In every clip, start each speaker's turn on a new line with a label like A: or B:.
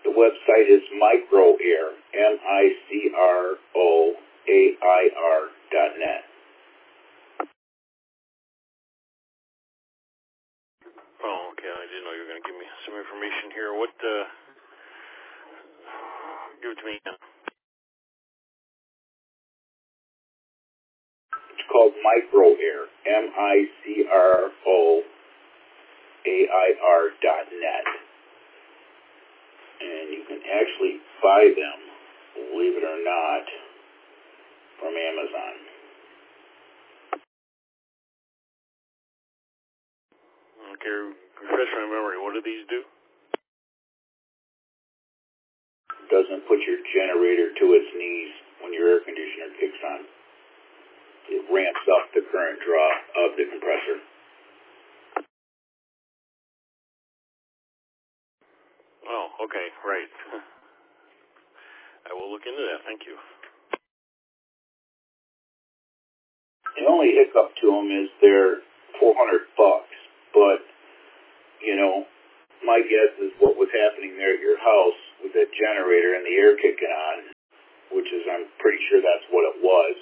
A: The website is Microair, MICROAIR.net.
B: Oh, okay. I didn't know you were going to give me some information here. What, give it to me again.
A: It's called Microair, MICROAIR.net. And you can actually buy them, believe it or not, from Amazon.
B: Okay, refresh my memory. What do these do?
A: Doesn't put your generator to its knees when your air conditioner kicks on. It ramps up the current draw of the compressor.
B: Oh, okay, right. I will look into that. Thank you.
A: The only hiccup to them is they're $400, but, you know, my guess is what was happening there at your house with that generator and the air kicking on, which is, I'm pretty sure that's what it was.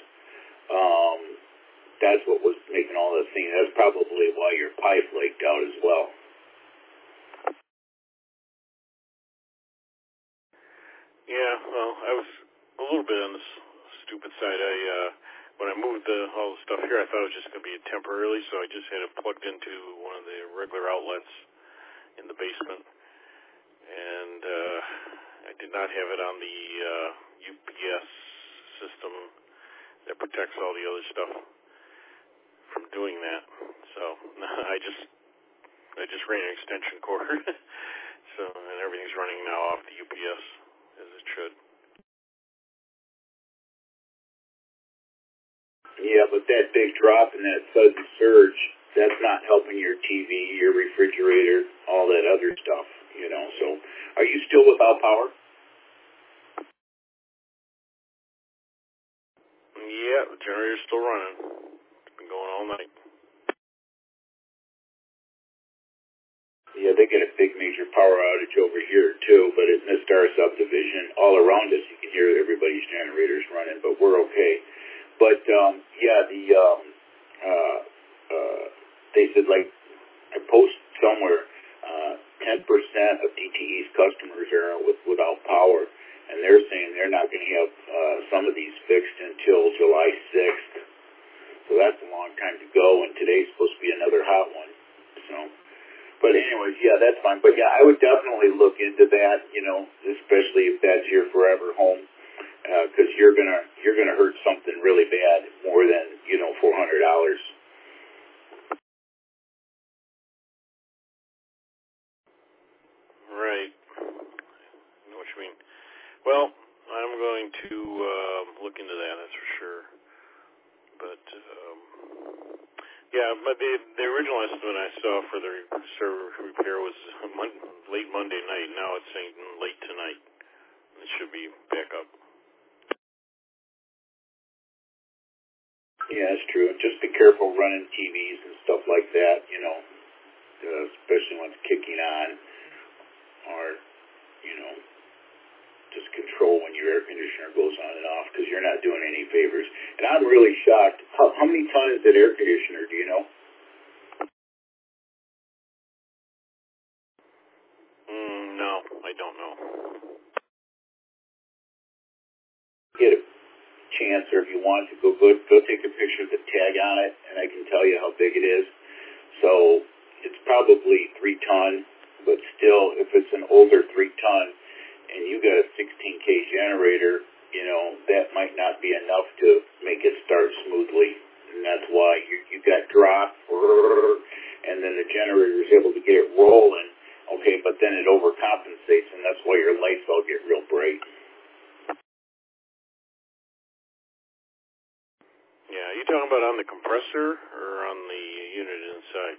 A: That's what was making all this thing. That's probably why your pipe leaked out as well.
B: Yeah, well, I was a little bit on the stupid side. When I moved all the stuff here, I thought it was just going to be temporarily, so I just had it plugged into one of the regular outlets in the basement, and I did not have it on the UPS system that protects all the other stuff from doing that. So I just ran an extension cord, so and everything's running now off the UPS as it should.
A: Yeah, but that big drop and that sudden surge, that's not helping your TV, your refrigerator, all that other stuff, you know. So are you still without power?
B: Yeah, the generator's still running. It's been going all night.
A: Yeah, they get a big major power outage over here too, but in this Star subdivision, all around us, you can hear everybody's generators running, but we're okay. But yeah, they said, like, I post somewhere, 10% of DTE's customers are without power, and they're saying they're not going to have some of these fixed until July 6th. So that's a long time to go, and today's supposed to be another hot one. So, but anyways, yeah, that's fine. But yeah, I would definitely look into that, you know, especially if that's your forever home, because you're gonna hurt something really bad more than, you know, $400.
B: Right. I know what you mean. Well, I'm going to look into that, that's for sure. But, yeah, but the original estimate I saw for the server repair was late Monday night. Now it's saying late tonight. It should be back up.
A: Yeah, that's true. Just be careful running TVs and stuff like that, you know, especially when it's kicking on, or, you know, just control when your air conditioner goes on and off, because you're not doing any favors. And I'm really shocked. How many ton is that air conditioner, do you know?
B: No, I don't know.
A: Get a chance, or if you want to, go take a picture of the tag on it, and I can tell you how big it is. So it's probably 3 ton, but still, if it's an older 3 ton, and you got a 16K generator, you know, that might not be enough to make it start smoothly. And that's why you got drop, and then the generator is able to get it rolling, okay, but then it overcompensates, and that's why your lights all get real bright.
B: Yeah, are you talking about on the compressor or on the unit inside?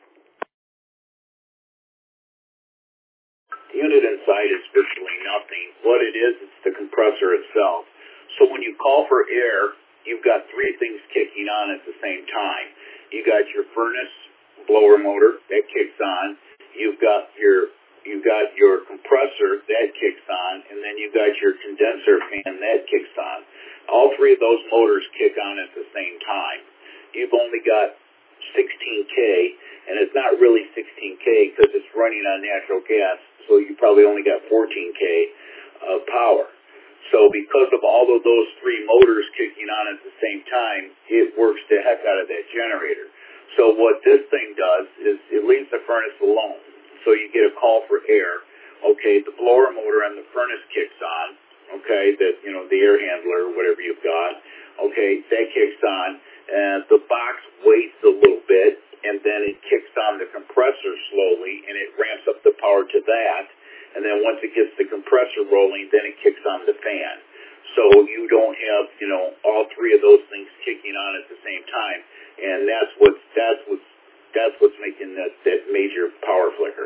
A: The unit inside is virtually nothing. What it is, it's the compressor itself. So when you call for air, you've got 3 things kicking on at the same time. You got your furnace blower motor that kicks on. You've got your you got your compressor, that kicks on, and then you got your condenser fan, that kicks on. All three of those motors kick on at the same time. You've only got 16K, and it's not really 16K because it's running on natural gas, so you probably only got 14K of power. So because of all of those three motors kicking on at the same time, it works the heck out of that generator. So what this thing does is it leaves the furnace alone. So you get a call for air. Okay, the blower motor on the furnace kicks on. Okay, that, you know, the air handler or whatever you've got. Okay, that kicks on. And the box waits a little bit, and then it kicks on the compressor slowly, and it ramps up the power to that. And then once it gets the compressor rolling, then it kicks on the fan. So you don't have, you know, all three of those things kicking on at the same time, and that's what's making that major power flicker.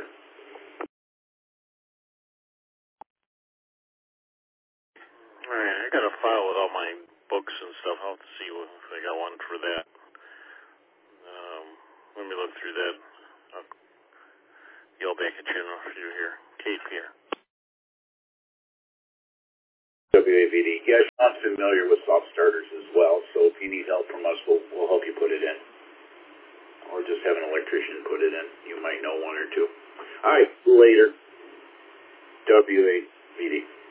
B: All right, I got a file with all my books and stuff. I'll have to see if I got one for that. Let me look through that. I'll yell back at you through here. Kate here.
A: WAVD. Yeah, I'm familiar with soft starters as well, so if you need help from us, we'll help you put it in. Or just have an electrician put it in. You might know one or two. All right, later. WAVD.